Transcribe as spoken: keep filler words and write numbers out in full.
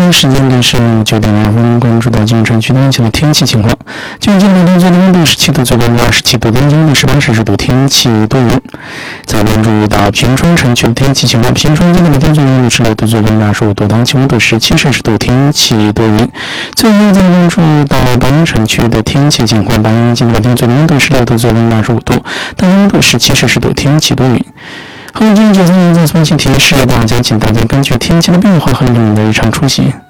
北时间的是九点两分，关注到京城区当前的天气情况。今天北京最低温度十七度，最高温度二十七度，东京的十八摄氏度，天气多云。再关注到平川城区的天气情况，平川今天的最低温度十六度，最高温度二十五度，当前温度十七摄氏度，天气多云。最后再关注到白云城区的天气情况，白云今天最低温度十六度，最高温度二十五度，当前温度十七摄氏度，天气多云。后天九三年再重新提示大家，请大家根据天气的变化和你们的日常出行。